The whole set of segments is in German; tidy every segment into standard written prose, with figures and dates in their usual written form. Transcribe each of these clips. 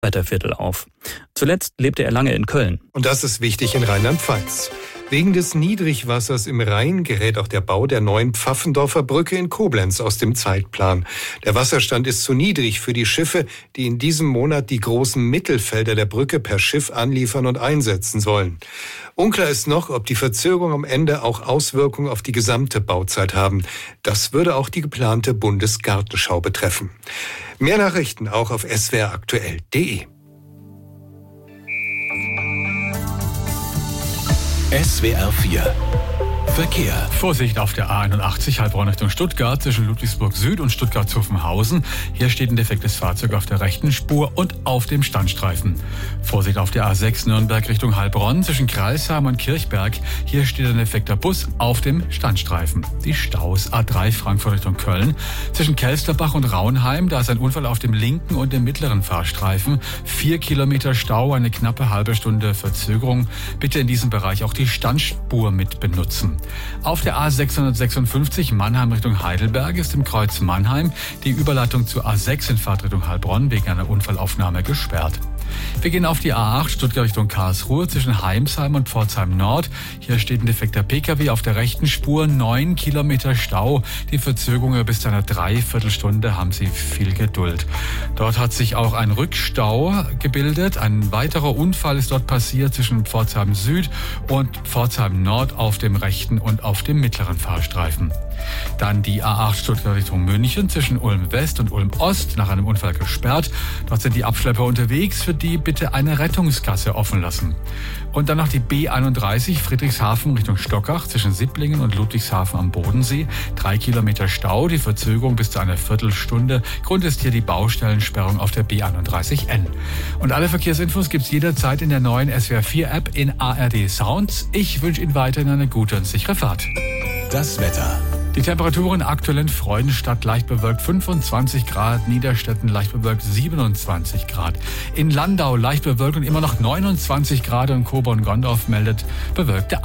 Wetterviertel auf. Zuletzt lebte er lange in Köln. Und das ist wichtig in Rheinland-Pfalz. Wegen des Niedrigwassers im Rhein gerät auch der Bau der neuen Pfaffendorfer Brücke in Koblenz aus dem Zeitplan. Der Wasserstand ist zu niedrig für die Schiffe, die in diesem Monat die großen Mittelfelder der Brücke per Schiff anliefern und einsetzen sollen. Unklar ist noch, ob die Verzögerungen am Ende auch Auswirkungen auf die gesamte Bauzeit haben. Das würde auch die geplante Bundesgartenschau betreffen. Mehr Nachrichten auch auf swraktuell.de. SWR 4 Verkehr. Vorsicht auf der A81 Heilbronn Richtung Stuttgart zwischen Ludwigsburg Süd und Stuttgart-Zuffenhausen. Hier steht ein defektes Fahrzeug auf der rechten Spur und auf dem Standstreifen. Vorsicht auf der A6 Nürnberg Richtung Heilbronn zwischen Crailsheim und Kirchberg. Hier steht ein defekter Bus auf dem Standstreifen. Die Staus A3 Frankfurt Richtung Köln zwischen Kelsterbach und Raunheim. Da ist ein Unfall auf dem linken und dem mittleren Fahrstreifen. 4 Kilometer Stau, eine knappe halbe Stunde Verzögerung. Bitte in diesem Bereich auch die Standspur mit benutzen. Auf der A656 Mannheim Richtung Heidelberg ist im Kreuz Mannheim die Überleitung zur A6 in Fahrtrichtung Heilbronn wegen einer Unfallaufnahme gesperrt. Wir gehen auf die A8 Stuttgart Richtung Karlsruhe zwischen Heimsheim und Pforzheim Nord. Hier steht ein defekter Pkw auf der rechten Spur, 9 Kilometer Stau. Die Verzögerung bis zu einer Dreiviertelstunde, haben Sie viel Geduld. Dort hat sich auch ein Rückstau gebildet. Ein weiterer Unfall ist dort passiert zwischen Pforzheim Süd und Pforzheim Nord auf dem rechten und auf dem mittleren Fahrstreifen. Dann die A8 Stuttgart Richtung München zwischen Ulm West und Ulm Ost nach einem Unfall gesperrt. Dort sind die Abschlepper unterwegs, für die bitte eine Rettungsgasse offen lassen. Und dann noch die B31 Friedrichshafen Richtung Stockach zwischen Sipplingen und Ludwigshafen am Bodensee. 3 Kilometer Stau, die Verzögerung bis zu einer Viertelstunde. Grund ist hier die Baustellensperrung auf der B31N. Und alle Verkehrsinfos gibt's jederzeit in der neuen SWR 4 App in ARD Sounds. Ich wünsche Ihnen weiterhin eine gute und sichere Fahrt. Das Wetter. Die Temperaturen aktuell in Freudenstadt leicht bewölkt 25 Grad, Niederstetten leicht bewölkt 27 Grad. In Landau leicht bewölkt und immer noch 29 Grad und Coburg-Gondorf meldet bewölkte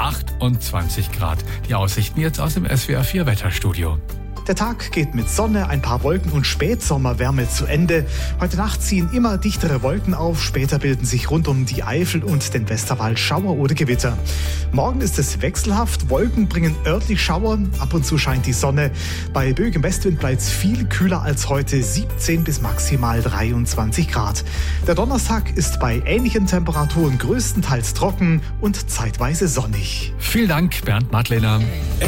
28 Grad. Die Aussichten jetzt aus dem SWR 4 Wetterstudio. Der Tag geht mit Sonne, ein paar Wolken und Spätsommerwärme zu Ende. Heute Nacht ziehen immer dichtere Wolken auf. Später bilden sich rund um die Eifel und den Westerwald Schauer oder Gewitter. Morgen ist es wechselhaft. Wolken bringen örtlich Schauer. Ab und zu scheint die Sonne. Bei böigem Westwind bleibt es viel kühler als heute. 17 bis maximal 23 Grad. Der Donnerstag ist bei ähnlichen Temperaturen größtenteils trocken und zeitweise sonnig. Vielen Dank, Bernd Madlener.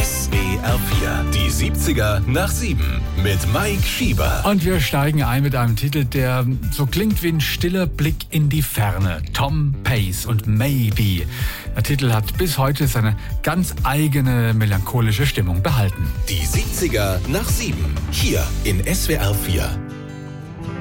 SWR 4, die 70er nach 7 mit Mike Schieber. Und wir steigen ein mit einem Titel, der so klingt wie ein stiller Blick in die Ferne. Tom Pace und Maybe. Der Titel hat bis heute seine ganz eigene melancholische Stimmung behalten. Die 70er nach 7, hier in SWR 4.